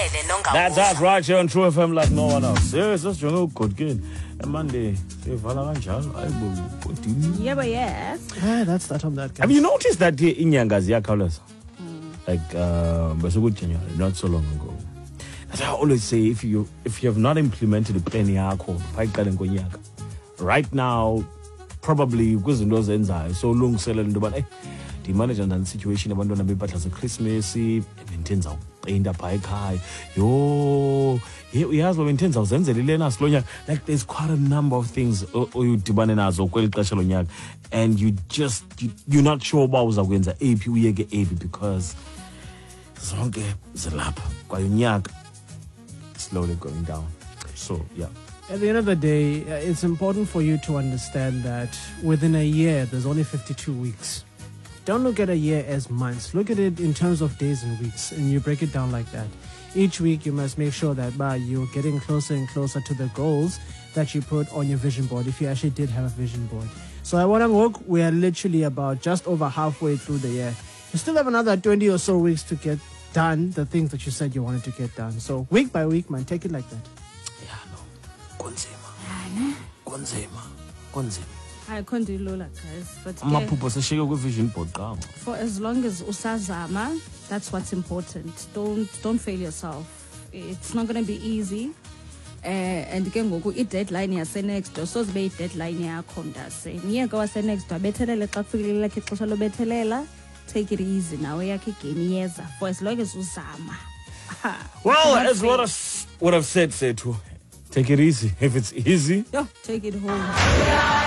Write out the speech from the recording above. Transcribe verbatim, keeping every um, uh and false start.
That's us right here on True F M like no one else. Yes, that's your good kid. And Monday, yeah, but yes. Yeah, that's that on that. Guys. Have you noticed that in Yanga's colors? Like, uh, not so long ago. That's why I always say if you if you have not implemented a plan right now, probably because in those ends are so long selling but the management and situation abantu na bebhatla ze Christmas intenza uqinda pha ekhaya yo uyazi lo intenza uzenzele lena silonya like there's quite a number of things oyudibane nazo kweli xesha lonyaka and you just you, you're not sure uba uzakwenza aphi uyeke aphi because zonke zilapha kwaye unyaka slowly going down. So yeah, at the end of the day, uh, it's important for you to understand that within a year there's only fifty-two weeks. Don't look at a year as months. Look at it in terms of days and weeks, and you break it down like that. Each week, you must make sure that bah, you're getting closer and closer to the goals that you put on your vision board, if you actually did have a vision board. So I want to work, we are literally about just over halfway through the year. You still have another twenty or so weeks to get done the things that you said you wanted to get done. So week by week, man, take it like that. Yeah, no. Konzima. Konzima. Konzima. I can't do Lola, guys. But vision board. For as long as usazama, that's what's important. Don't don't fail yourself. It's not gonna be easy. Uh, and again, go eat deadline ya say next. So be deadline ya konda say. Niye go say next. Betelela kafikile kitosha lo betelela. Take it easy now. Yakhe game yeza. For as long as usama. Well, as what I what I've said, say too. Take it easy. If it's easy, yo, take it home.